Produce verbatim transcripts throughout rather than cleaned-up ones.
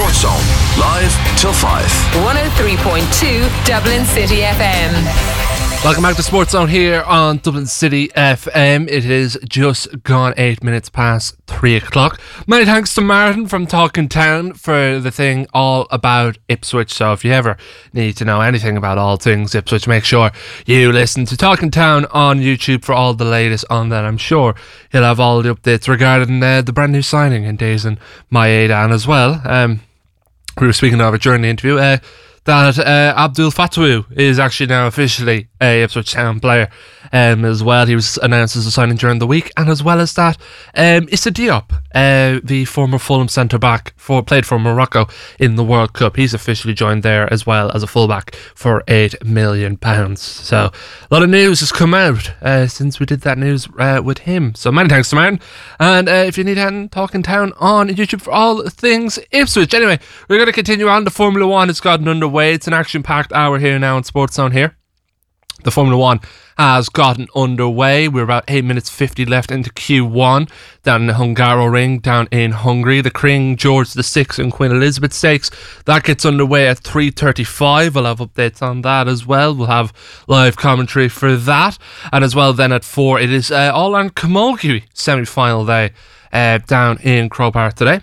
Sports Zone, live till five. one oh three point two Dublin City F M. Welcome back to Sports Zone here on Dublin City F M. It is just gone eight minutes past three o'clock. Many thanks to Martin from Talking Town for the thing all about Ipswich. So if you ever need to know anything about all things Ipswich, make sure you listen to Talking Town on YouTube for all the latest on that. I'm sure he'll have all the updates regarding uh, the brand new signing in Days and My Aidan as well. Um, we were speaking of it during the interview. Uh, that uh, Abdul Fatawu is actually now officially a Ipswich Town player um, as well. He was announced as a signing during the week, and as well as that, um, Issa Diop, uh, the former Fulham centre-back, for played for Morocco in the World Cup. He's officially joined there as well as a fullback for eight million pounds. So a lot of news has come out uh, since we did that news uh, with him. So many thanks to Martin. And uh, if you need anything, Talking Town on YouTube for all things Ipswich. Anyway, we're going to continue on. The Formula One has gotten underway. It's an action-packed hour here now on Sports Zone here. The Formula One has gotten underway. We're about eight minutes fifty left into Q one down in the Hungaroring down in Hungary. The King George the Sixth and Queen Elizabeth Stakes, that gets underway at three thirty-five. We'll have updates on that as well. We'll have live commentary for that. And as well then at four, it is uh, All Ireland Camogie semi-final day uh, down in Croke Park today.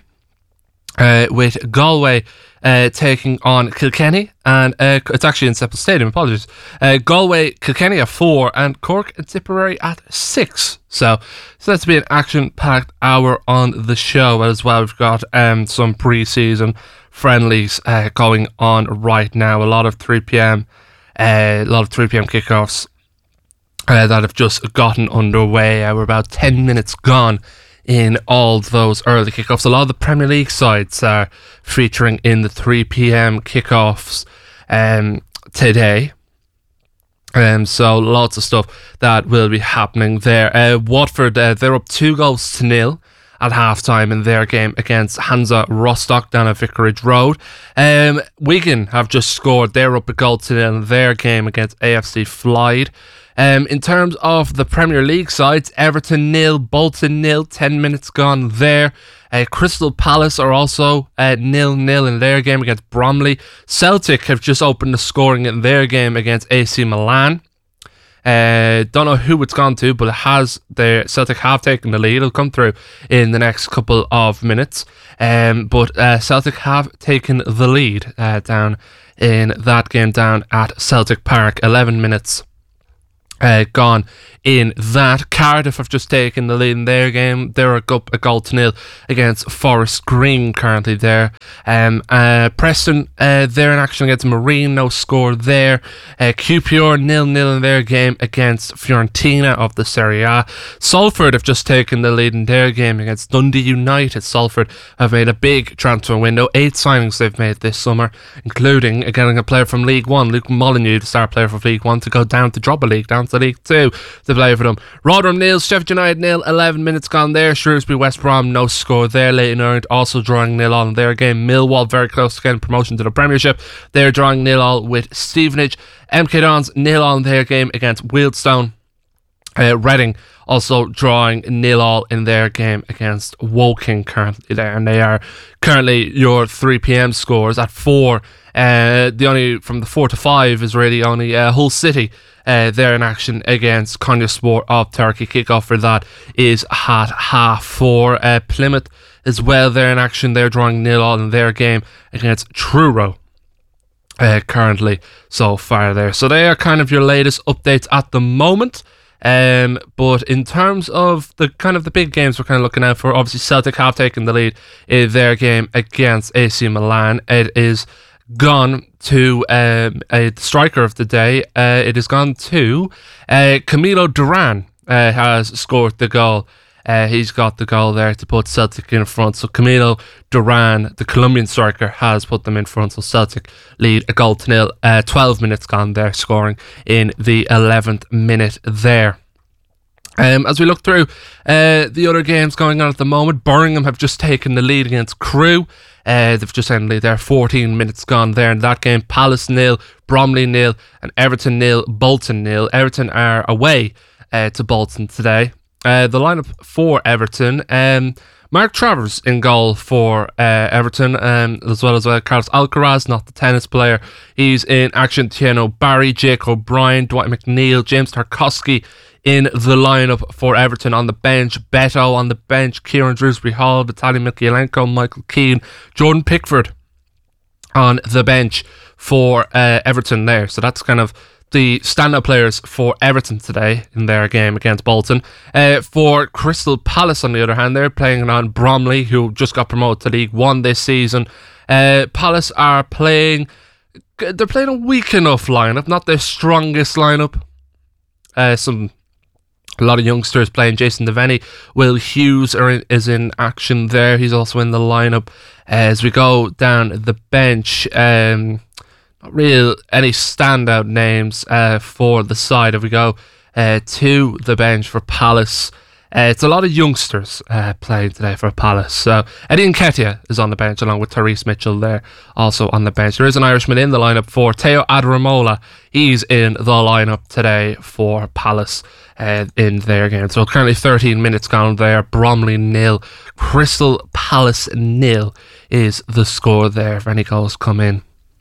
Uh, with Galway uh, taking on Kilkenny, and uh, it's actually in Semple Stadium, apologies. Uh, Galway, Kilkenny at four, and Cork and Tipperary at six. So, so that's be an action-packed hour on the show as well. We've got um, some pre-season friendlies uh, going on right now. A lot of three p.m. Uh, a lot of three p.m. kickoffs uh, that have just gotten underway. Uh, we're about ten minutes gone in all those early kickoffs. A lot of the Premier League sides are featuring in the three p.m. kickoffs um, today. Um, so lots of stuff that will be happening there. Uh, Watford, uh, they're up two goals to nil at half-time in their game against Hansa Rostock down at Vicarage Road. Um, Wigan have just scored. They're up a goal to nil in their game against A F C Flyde. Um, in terms of the Premier League sides, Everton nil, Bolton nil, ten minutes gone there. Uh, Crystal Palace are also uh, nil nil in their game against Bromley. Celtic have just opened the scoring in their game against A C Milan. Uh, don't know who it's gone to, but it has. The Celtic have taken the lead. It'll come through in the next couple of minutes. Um, but uh, Celtic have taken the lead uh, down in that game down at Celtic Park. eleven minutes Uh, gone in that. Cardiff have just taken the lead in their game. They're a, go- a goal to nil against Forest Green currently there. Um, uh, Preston, uh, they're in action against Marine, no score there. Uh, Q P R nil nil in their game against Fiorentina of the Serie A. Salford have just taken the lead in their game against Dundee United. Salford have made a big transfer window. Eight signings they've made this summer, including getting a player from League One, Luke Molyneux, the star player from League One, to go down to drop a league, down to League Two to play for them. Rotherham nil, Sheffield United nil, eleven minutes gone there. Shrewsbury West Brom, no score there. Leyton Orient also drawing nil all in their game. Millwall very close to getting promotion to the Premiership. They're drawing nil all with Stevenage. M K Dons nil all in their game against Wealdstone. Uh, Reading also drawing nil all in their game against Woking currently there, and they are currently your three p.m. scores at four. Uh, the only from the four to five is really only uh, Hull City. Uh, they're in action against Konyaspor of Turkey. Kickoff for that is at half four. Uh, Plymouth as well, they're in action. They're drawing nil all in their game against Truro. Uh, currently so far there. So they are kind of your latest updates at the moment. Um, but in terms of the kind of the big games we're kind of looking out for, obviously Celtic have taken the lead in their game against A C Milan. It is gone to um, a striker of the day. Uh, it has gone to uh, Camilo Duran. Uh, has scored the goal. Uh, he's got the goal there to put Celtic in front. So Camilo Duran, the Colombian striker, has put them in front. So Celtic lead a goal to nil. Uh, twelve minutes gone there, scoring in the eleventh minute there. Um, as we look through uh, the other games going on at the moment, Birmingham have just taken the lead against Crewe. Uh, they've just ended there, fourteen minutes gone there in that game. Palace nil, Bromley nil, and Everton nil, Bolton nil. Everton are away uh, to Bolton today. Uh, the lineup for Everton, um, Mark Travers in goal for uh, Everton, um, as well as uh, Carlos Alcaraz, not the tennis player. He's in action. Tieno Barry, Jake O'Brien, Dwight McNeil, James Tarkowski in the lineup for Everton. On the bench, Beto on the bench, Kieran Dewsbury Hall, Vitaly Mikhailenko, Michael Keane, Jordan Pickford on the bench for uh, Everton there. So that's kind of the standout players for Everton today in their game against Bolton. Uh, for Crystal Palace, on the other hand, they're playing on Bromley, who just got promoted to League One this season. Uh, Palace are playing, they're playing a weak enough lineup, not their strongest lineup. Uh, some A lot of youngsters playing. Jason Devaney, Will Hughes are in, is in action there. He's also in the lineup. Uh, as we go down the bench, um, not real any standout names uh, for the side. If we go uh, to the bench for Palace, uh, it's a lot of youngsters uh, playing today for Palace. So Eddie Nketiah is on the bench along with Therese Mitchell there, also on the bench. There is an Irishman in the lineup for Teo Adaramola. He's in the lineup today for Palace uh, in their game. So currently thirteen minutes gone there. Bromley nil, Crystal Palace nil is the score there. If any goals come in,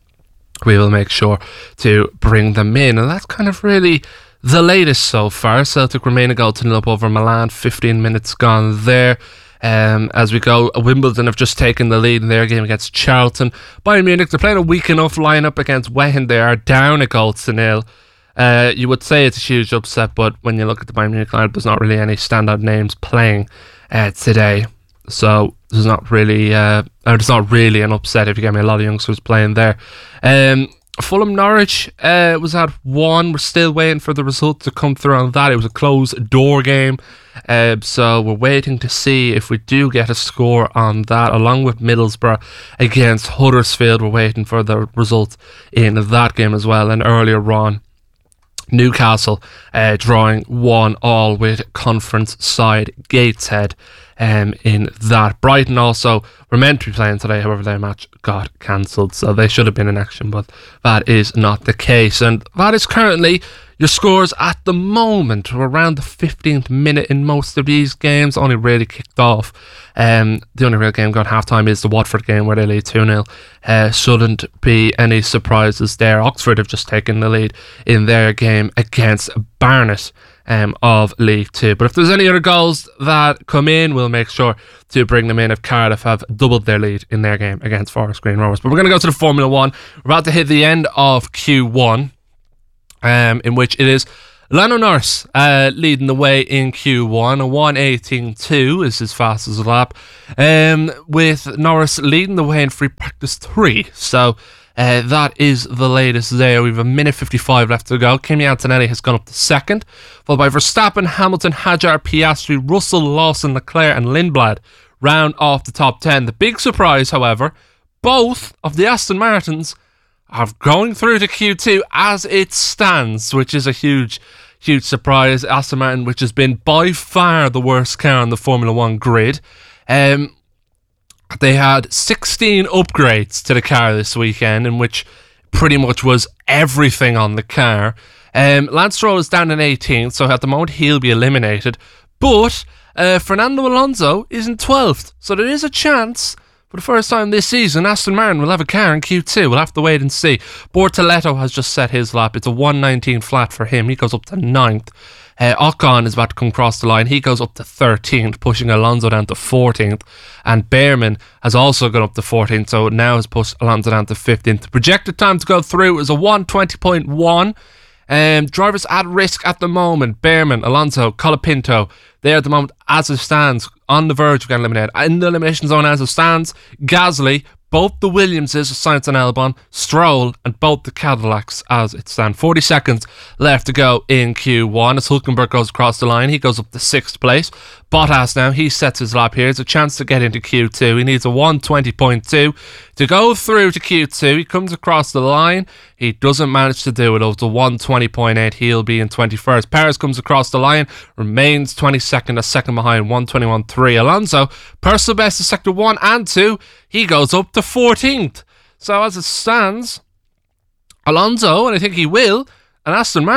we will make sure to bring them in. And that's kind of really the latest so far. Celtic remain a goal to nil up over Milan. fifteen minutes gone there. Um, as we go, Wimbledon have just taken the lead in their game against Charlton. Bayern Munich, they're playing a weak enough lineup against Wehen. They are down a goal to nil. Uh, you would say it's a huge upset, but when you look at the Bayern Munich lineup, there's not really any standout names playing uh, today. So there's not really, uh, or there's not really an upset if you get me. A lot of youngsters playing there. Um, Fulham Norwich uh, was at one. We're still waiting for the result to come through on that. It was a closed door game, uh, so we're waiting to see if we do get a score on that. Along with Middlesbrough against Huddersfield, we're waiting for the result in that game as well. And earlier on, Newcastle uh, drawing one all with conference side Gateshead um, in that. Brighton also were meant to be playing today, however their match got cancelled, so they should have been in action, but that is not the case. And that is currently your scores at the moment. We're around the fifteenth minute in most of these games, only really kicked off. Um, the only real game gone half time is the Watford game where they lead two nil. Uh, shouldn't be any surprises there. Oxford have just taken the lead in their game against Barnet um, of League Two. But if there's any other goals that come in, we'll make sure to bring them in if Cardiff have doubled their lead in their game against Forest Green Rovers. But we're going to go to the Formula One. We're about to hit the end of Q one, um, in which it is Lando Norris uh, leading the way in Q one. A one eighteen two is his fastest lap, um, with Norris leading the way in free practice three. So uh, that is the latest there. We have a minute fifty-five left to go. Kimi Antonelli has gone up to second, followed by Verstappen, Hamilton, Hadjar, Piastri, Russell, Lawson, Leclerc and Lindblad round off the top ten. The big surprise, however, both of the Aston Martins are going through to Q two as it stands, which is a huge, huge surprise. Aston Martin, which has been by far the worst car on the Formula One grid. Um, they had sixteen upgrades to the car this weekend, in which pretty much was everything on the car. Um, Lance Stroll is down in eighteenth, so at the moment he'll be eliminated. But uh, Fernando Alonso is in twelfth, so there is a chance for the first time this season Aston Martin will have a car in Q two. We'll have to wait and see. Bortoleto has just set his lap. It's a one nineteen flat for him. He goes up to ninth. Uh, Ocon is about to come across the line. He goes up to thirteenth, pushing Alonso down to fourteenth. And Behrman has also gone up to fourteenth, so now has pushed Alonso down to fifteenth. The projected time to go through is a one twenty point one. Um, drivers at risk at the moment: Behrman, Alonso, Colapinto. They are at the moment, as it stands, on the verge of getting eliminated. In the elimination zone as it stands, Gasly, both the Williamses, Sainz and Albon, Stroll, and both the Cadillacs as it stands. forty seconds left to go in Q one. As Hülkenberg goes across the line, he goes up to sixth place. Bottas now, he sets his lap here. It's a chance to get into Q two. He needs a one twenty point two to go through to Q two. He comes across the line. He doesn't manage to do it. Over to one twenty point eight. He'll be in twenty-first. Perez comes across the line, remains twenty-second, a second behind, one twenty-one point three. Alonso, personal best in sector one and two. He goes up to fourteenth. So as it stands, Alonso, and I think he will, and Aston Martin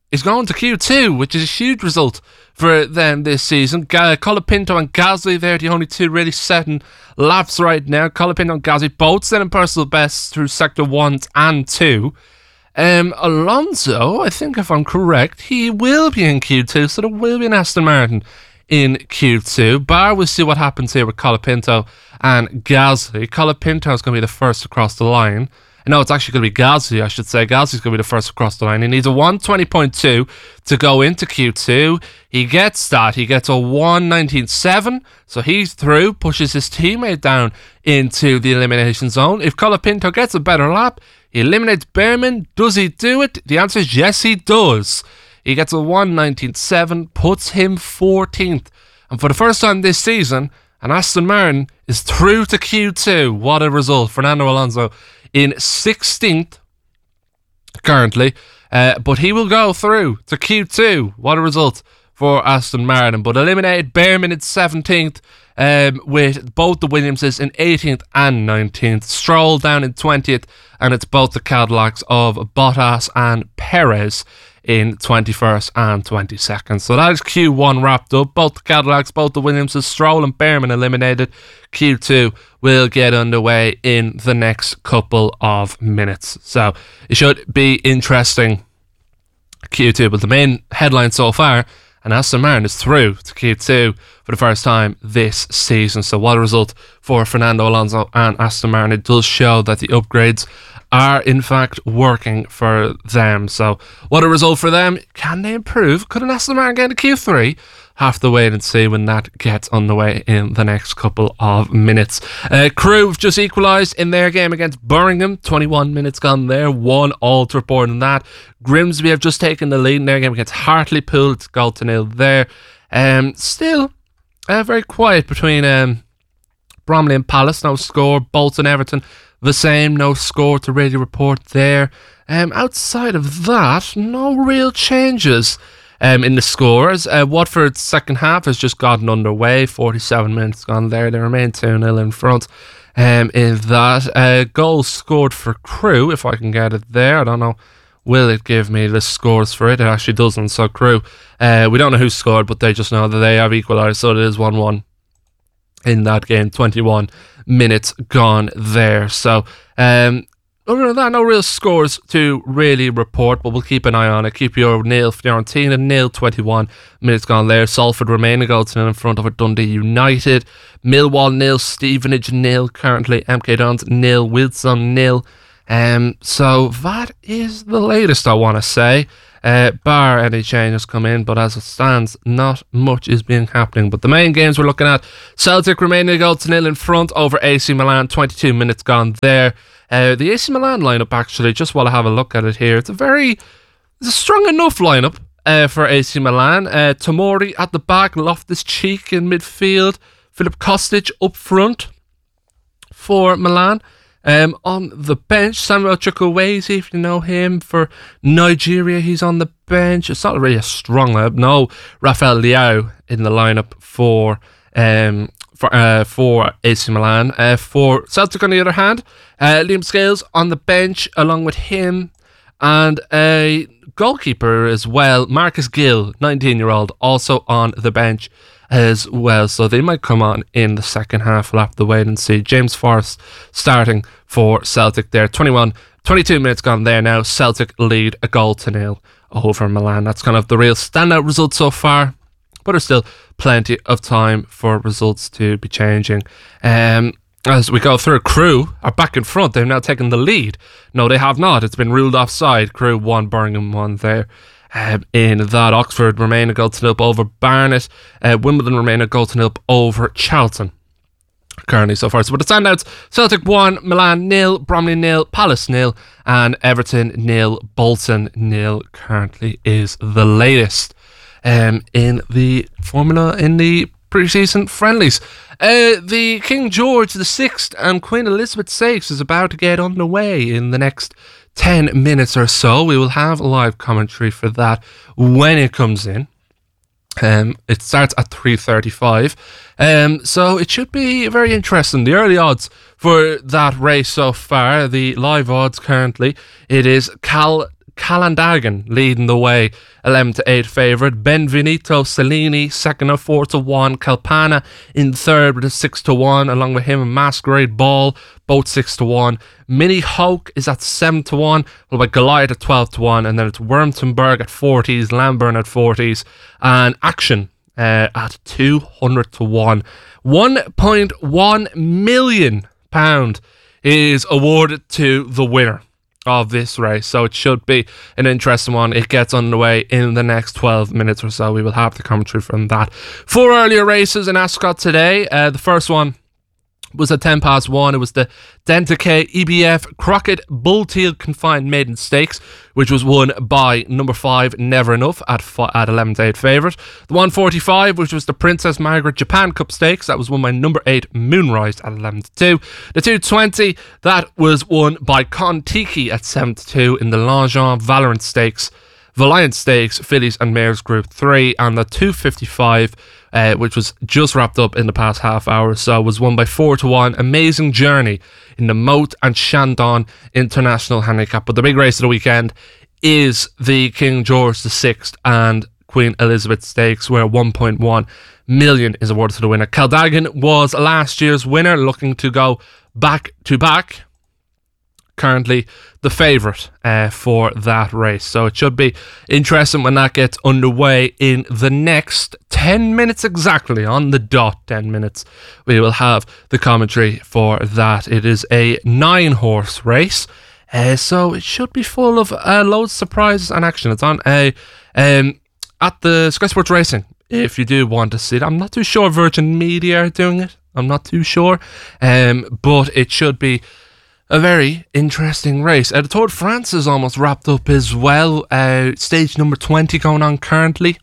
is going to Q two, which is a huge result for them this season. G- Colapinto and Gasly, they're the only two really setting laps right now. Colapinto and Gasly both setting personal bests through sector one and two. Um, Alonso, I think if I'm correct, he will be in Q two, so there will be an Aston Martin in Q two. Bar, we'll see what happens here with Colapinto and Gasly. Colapinto is going to be the first across the line. No, it's actually going to be Gasly, I should say. Gasly's going to be the first across the line. He needs a one twenty point two to go into Q two. He gets that. He gets a one nineteen point seven, so he's through, pushes his teammate down into the elimination zone. If Colapinto gets a better lap, he eliminates Behrman. Does he do it? The answer is yes, he does. He gets a one nineteen point seven, puts him fourteenth. And for the first time this season, an Aston Martin is through to Q two. What a result. Fernando Alonso in sixteenth currently, uh, but he will go through to Q two. What a result for Aston Martin. But eliminated Behrman in seventeenth, um, with both the Williamses in eighteenth and nineteenth. Stroll down in twentieth, and it's both the Cadillacs of Bottas and Perez in twenty-first and twenty-second. So that is Q one wrapped up. Both the Cadillacs, both the Williamses, Stroll and Behrman eliminated. Q two will get underway in the next couple of minutes. So it should be interesting, Q two. But the main headline so far, and Aston Martin is through to Q two for the first time this season. So what a result for Fernando Alonso and Aston Martin. It does show that the upgrades are in fact working for them. So what a result for them. Can they improve? Could an Aston Martin get to Q three? Have to wait and see when that gets underway in the next couple of minutes. Uh, Crew have just equalised in their game against Birmingham. twenty-one minutes gone there. One all to report on that. Grimsby have just taken the lead in their game against Hartlepool. It's goal to nil there. Um, still uh, very quiet between um, Bromley and Palace. No score. Bolton, Everton, the same. No score to really report there. Um, outside of that, no real changes Um, in the scores. Uh, Watford's second half has just gotten underway. forty-seven minutes gone there. They remain two nil in front. Um, in that, uh, goals scored for Crew, if I can get it there. I don't know. Will it give me the scores for it? It actually doesn't. So Crew, uh, we don't know who scored, but they just know that they have equalised. So it is one one in that game. twenty-one minutes gone there. So, um, other than that, no real scores to really report, but we'll keep an eye on it. Q P R nil, Fiorentina nil, twenty-one minutes gone there. Salford remain a goal to nil in front of it. Dundee United. Millwall nil, Stevenage nil currently. M K Dons nil, Wilson nil. Um, so that is the latest, I want to say. Uh, bar any changes come in, but as it stands, not much is being happening. But the main games we're looking at, Celtic remaining a goal to nil in front over A C Milan. twenty-two minutes gone there. Uh, the A C Milan lineup, actually, just while I have a look at it here, it's a very, it's a strong enough lineup uh, for A C Milan. Uh, Tomori at the back, Loftus-Cheek in midfield, Filip Kostic up front for Milan. Um, on the bench, Samuel Chukwueze, if you know him, for Nigeria, he's on the bench. It's not really a strong lineup. No, Rafael Leao in the lineup for um for uh, for A C Milan. Uh, for Celtic, on the other hand, uh, Liam Scales on the bench along with him, and a goalkeeper as well, Marcus Gill, nineteen-year-old, also on the bench as well. So they might come on in the second half. We'll have to wait and see. James Forrest starting for Celtic there. twenty-one, twenty-two minutes gone there now. Celtic lead a goal to nil over Milan. That's kind of the real standout result so far, but there's still plenty of time for results to be changing. Um, as we go through, Crew are back in front. They've now taken the lead. No, they have not. It's been ruled offside. Crew one, Birmingham one there. Um, in that, Oxford remain a goal to nil up over Barnet. Uh, Wimbledon remain a goal to nil up over Charlton currently so far. So with the standouts, Celtic one, Milan nil, Bromley nil, Palace nil, and Everton nil, Bolton nil currently is the latest um, in the formula in the pre-season friendlies. Uh, the King George the Sixth and Queen Elizabeth Stakes is about to get underway in the next ten minutes or so. We will have live commentary for that when it comes in. Um, it starts at three thirty-five. Um, so it should be very interesting. The early odds for that race so far, the live odds currently, it is Cal Calandagan leading the way, eleven to eight favourite. Benvenuto Cellini second at four to one. Calpana in third with a six to one, along with him and Masquerade Ball, both six to one. Mini Hoke is at seven to one, followed by Goliath at twelve to one, and then it's Wormtonberg at forties, Lamburn at forties, and Action uh, at two hundred to one. one point one million pounds is awarded to the winner of this race, so it should be an interesting one. It gets underway in the next twelve minutes or so. We will have the commentary from that. Four earlier races in Ascot today. Uh, the first one was at ten past one. It was the Dentacay E B F Crockett Bullteal Confined Maiden Stakes, which was won by number five Never Enough at fi- at eleven to eight favourite. The one forty-five, which was the Princess Margaret Japan Cup Stakes, that was won by number eight Moonrise at eleven to two. The two twenty, that was won by Kontiki at seven to two in the Longchamp Valorant Stakes. Valiant Stakes, Fillies and Mares Group three, and the two fifty-five, uh, which was just wrapped up in the past half hour or so, was won by four to one. Amazing Journey in the Moat and Shandon International Handicap. But the big race of the weekend is the King George the Sixth and Queen Elizabeth Stakes, where one point one million is awarded to the winner. Calandagan was last year's winner, looking to go back to back. Currently the favourite uh, for that race, so it should be interesting when that gets underway in the next ten minutes exactly, on the dot ten minutes. We will have the commentary for that. It is a nine horse race, uh, so it should be full of uh, loads of surprises and action. It's on a um, at the Sky Sports Racing if you do want to see it. I'm not too sure Virgin Media are doing it, I'm not too sure, um, but it should be a very interesting race. Uh, the Tour de France is almost wrapped up as well. Uh, stage number twenty going on currently,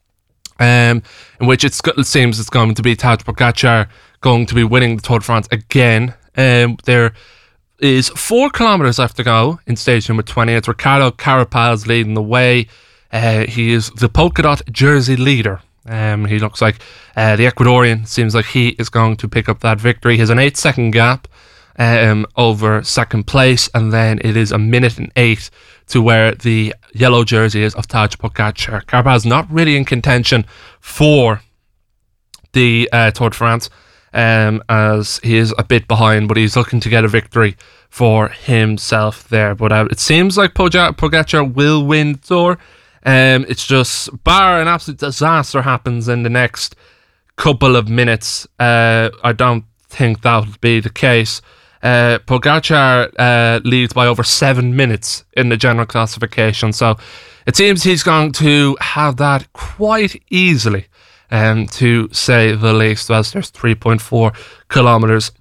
um, in which it's, it seems it's going to be Tadej Pogačar going to be winning the Tour de France again. Um, there is four kilometres left to go in stage number twenty. It's Ricardo Carapaz leading the way. Uh, he is the polka dot jersey leader. Um, he looks like uh, the Ecuadorian. Seems like he is going to pick up that victory. He has an eight second gap Um, over second place, and then it is a minute and eight to where the yellow jersey is of Tadej Pogačar. Carapaz not really in contention for the uh, Tour de France, um, as he is a bit behind, but he's looking to get a victory for himself there. But uh, it seems like Pogačar will win the Tour. Um, it's just, bar an absolute disaster happens in the next couple of minutes, uh, I don't think that would be the case. Uh, Pogačar uh, leads by over seven minutes in the general classification, so it seems he's going to have that quite easily, um, to say the least. Well, there's three point four kilometres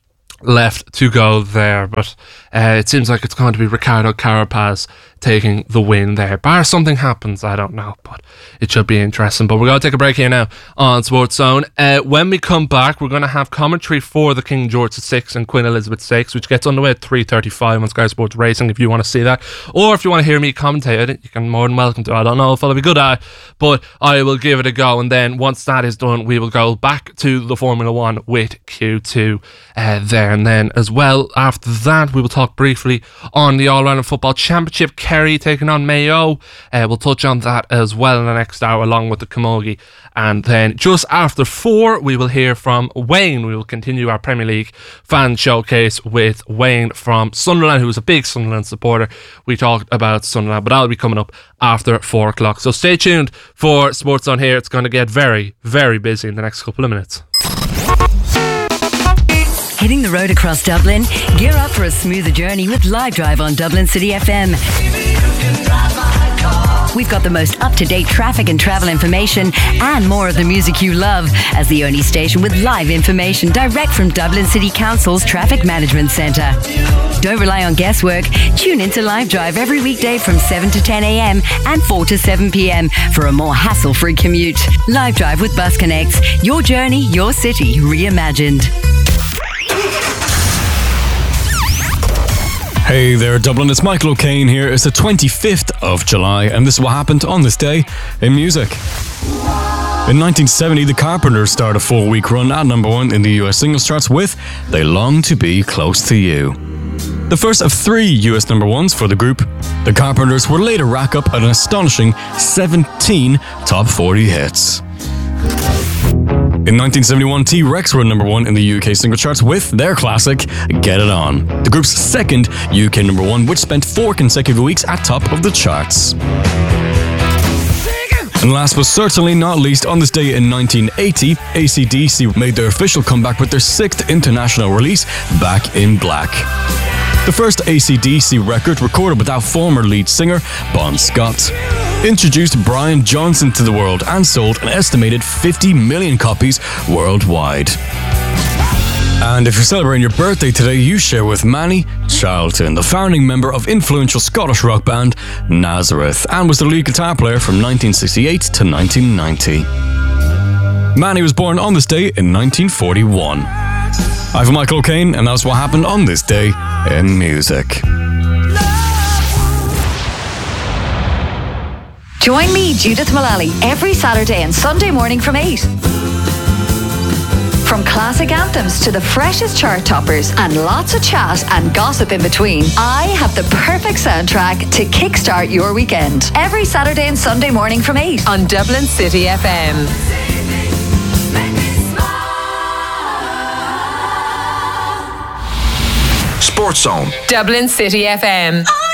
left to go there, but uh, it seems like it's going to be Ricardo Carapaz taking the win there. Bar something happens, I don't know, but it should be interesting. But we're going to take a break here now on Sports Zone. Uh, when we come back, we're going to have commentary for the King George the Sixth and Queen Elizabeth Stakes, which gets underway at three thirty-five on Sky Sports Racing, if you want to see that, or if you want to hear me commentate it, you can more than welcome to. I don't know if I'll be good at it, but I will give it a go, and then once that is done, we will go back to the Formula One with Q two uh, there. And then as well, after that, we will talk briefly on the All-Ireland Football Championship. Kerry taking on Mayo. Uh, we'll touch on that as well in the next hour, along with the Camogie. And then just after four, we will hear from Wayne. We will continue our Premier League fan showcase with Wayne from Sunderland, who is a big Sunderland supporter. We talked about Sunderland, but that'll be coming up after four o'clock. So stay tuned for Sports On here. It's going to get very, very busy in the next couple of minutes. Hitting the road across Dublin? Gear up for a smoother journey with Live Drive on Dublin City F M. We've got the most up-to-date traffic and travel information and more of the music you love, as the only station with live information direct from Dublin City Council's Traffic Management Centre. Don't rely on guesswork. Tune into Live Drive every weekday from seven to ten a.m. and four to seven p.m. for a more hassle-free commute. Live Drive with Bus Connects. Your journey, your city, reimagined. Hey there, Dublin, it's Michael O'Kane here. It's the twenty-fifth of July, and this is what happened on this day in music. In nineteen seventy, the Carpenters started a four-week run at number one in the U S singles charts with They Long to Be Close to You. the first of three U S number ones for the group. The Carpenters would later rack up an astonishing seventeen top forty hits. In nineteen seventy-one, T-Rex were number one in the U K single charts with their classic, Get It On, the group's second U K number one, which spent four consecutive weeks at top of the charts. And last but certainly not least, on this day in nineteen eighty, A C D C made their official comeback with their sixth international release, Back in Black. The first A C D C record recorded without former lead singer Bon Scott introduced Brian Johnson to the world and sold an estimated fifty million copies worldwide. And if you're celebrating your birthday today, you share with Manny Charlton, the founding member of influential Scottish rock band Nazareth, and was the lead guitar player from nineteen sixty-eight to nineteen ninety. Manny was born on this day in nineteen forty-one. I'm Michael O'Kane, and that's what happened on this day in music. Join me, Judith Mullally, every Saturday and Sunday morning from eight. From classic anthems to the freshest chart toppers and lots of chat and gossip in between, I have the perfect soundtrack to kickstart your weekend. Every Saturday and Sunday morning from eight on Dublin City F M. Sports Zone. Dublin City F M.